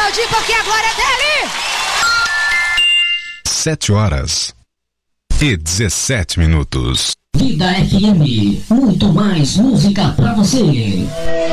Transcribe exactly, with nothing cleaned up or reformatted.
aplaudir porque a glória é dele. Sete horas e dezessete minutos. Vida F M, muito mais música pra você.